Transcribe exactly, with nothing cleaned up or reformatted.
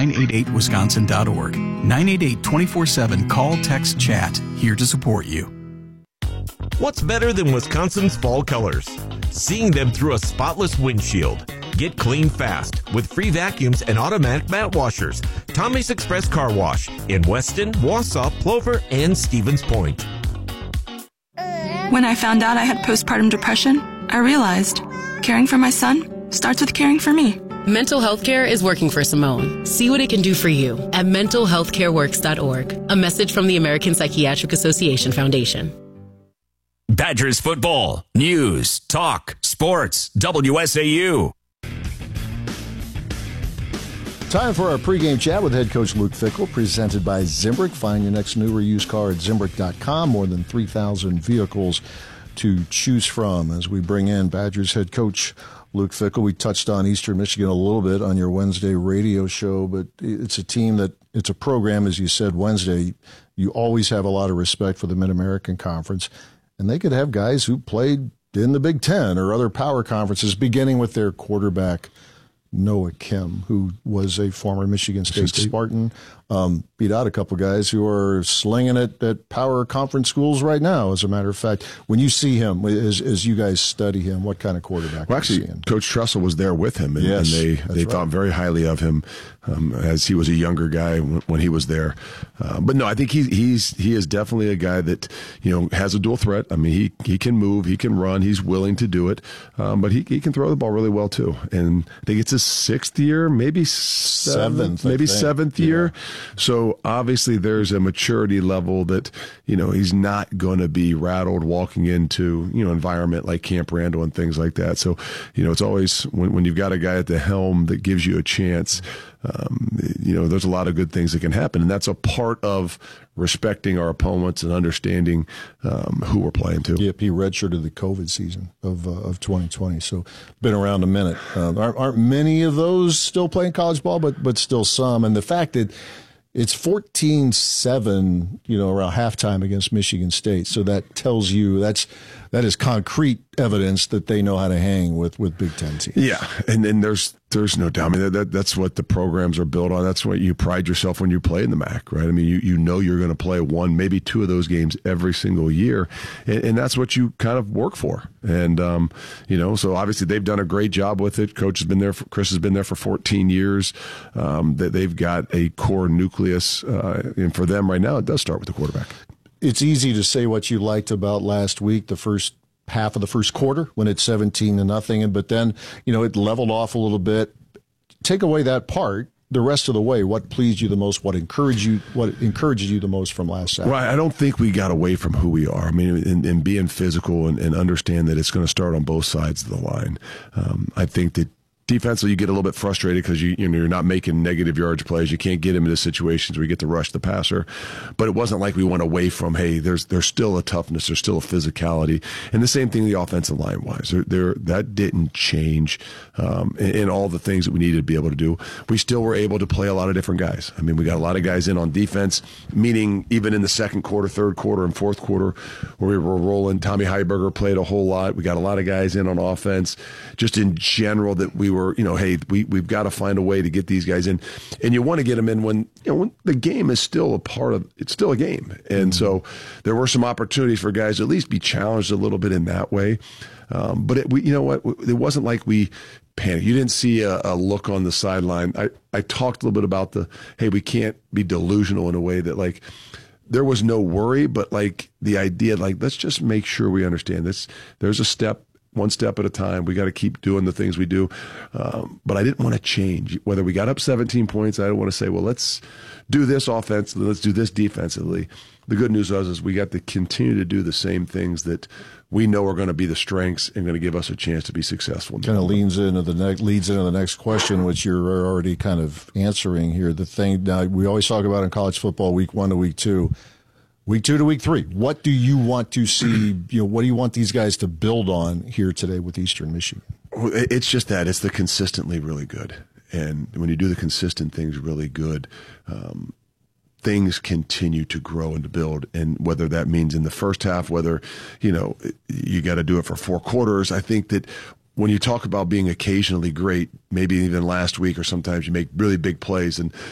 nine eight eight wisconsin dot org. nine eight eight, two four seven, call, text, chat. Here to support you. What's better than Wisconsin's fall colors? Seeing them through a spotless windshield. Get clean fast with free vacuums and automatic mat washers. Tommy's Express Car Wash in Weston, Wausau, Plover, and Stevens Point. When I found out I had postpartum depression, I realized caring for my son starts with caring for me. Mental health care is working for Simone. See what it can do for you at mental health care works dot org. A message from the American Psychiatric Association Foundation. Badgers football, news, talk, sports, W S A U. Time for our pregame chat with head coach Luke Fickell, presented by Zimbrick. Find your next new or used car at Zimbrick dot com. More than three thousand vehicles to choose from. As we bring in Badgers head coach Luke Fickell, we touched on Eastern Michigan a little bit on your Wednesday radio show, but it's a team that, it's a program, as you said Wednesday, you always have a lot of respect for the Mid-American Conference, and they could have guys who played in the Big Ten or other power conferences, beginning with their quarterback, Noah Kim, who was a former Michigan State Spartan, um, beat out a couple guys who are slinging it at power conference schools right now, as a matter of fact. When you see him, as, as you guys study him, what kind of quarterback well, are you actually, seeing? Coach Tressel was there with him, and, yes, and they, they right. thought very highly of him um, as he was a younger guy when, when he was there. Uh, but no, I think he, he's he is definitely a guy that, you know, has a dual threat. I mean, he, he can move, he can run, he's willing to do it, um, but he, he can throw the ball really well too. And I think it's his sixth year, maybe seventh, seventh maybe seventh year. Yeah. So obviously there's a maturity level that, you know, he's not going to be rattled walking into, you know, environment like Camp Randall and things like that. So, you know, it's always when, when you've got a guy at the helm that gives you a chance, um, you know, there's a lot of good things that can happen. And that's a part of respecting our opponents and understanding um, who we're playing to. Yep, he redshirted the COVID season of uh, of twenty twenty, so been around a minute. Uh, aren't, aren't many of those still playing college ball, but but still some. And the fact that it's fourteen seven, you know, around halftime against Michigan State, so that tells you that's that is concrete evidence that they know how to hang with, with Big Ten teams. Yeah, and then there's there's no doubt. I mean, that, that that's what the programs are built on. That's what you pride yourself when you play in the M A C, right? I mean, you, you know you're going to play one, maybe two of those games every single year, and, and that's what you kind of work for. And um, you know, so obviously they've done a great job with it. Coach has been there. For, Chris has been there for fourteen years. Um, that they've got a core nucleus, uh, and for them right now, it does start with the quarterback. It's easy to say what you liked about last week, the first half of the first quarter when it's seventeen to nothing, and but then, you know, it leveled off a little bit. Take away that part, the rest of the way, what pleased you the most, what encouraged you, what encourages you the most from last Saturday? Well, I don't think we got away from who we are. I mean, and, and being physical and, and understand that it's going to start on both sides of the line. Um, I think that defensively, you get a little bit frustrated because you, you know, you're not making negative yardage plays. You can't get him into situations where you get to rush the passer. But it wasn't like we went away from, hey, there's there's still a toughness, there's still a physicality. And the same thing the offensive line-wise. There, there, that didn't change um, in, in all the things that we needed to be able to do. We still were able to play a lot of different guys. I mean, we got a lot of guys in on defense, meaning even in the second quarter, third quarter, and fourth quarter where we were rolling. Tommy Heiberger played a whole lot. We got a lot of guys in on offense. Just in general that we were, you know, hey, we, we've got to find a way to get these guys in. And you want to get them in when, you know, when the game is still a part of, it's still a game. And mm-hmm. so there were some opportunities for guys to at least be challenged a little bit in that way. Um, but it, we, you know what, it wasn't like we panicked. You didn't see a, a look on the sideline. I, I talked a little bit about the, hey, we can't be delusional in a way that, like, there was no worry, but like the idea, like, let's just make sure we understand this. There's a step, one step at a time. We got to keep doing the things we do. Um, but I didn't want to change. Whether we got up seventeen points, I didn't want to say, well, let's do this offensively, let's do this defensively. The good news was is we got to continue to do the same things that we know are going to be the strengths and going to give us a chance to be successful. Kind of leans into the next leads into the next question, which you're already kind of answering here. The thing now we always talk about in college football, week one to week two. Week two to week three, what do you want to see? You know, what do you want these guys to build on here today with Eastern Michigan? It's just that it's the consistently really good, and when you do the consistent things really good, um, things continue to grow and to build. And whether that means in the first half, whether you know you got to do it for four quarters, I think that when you talk about being occasionally great, maybe even last week or sometimes you make really big plays and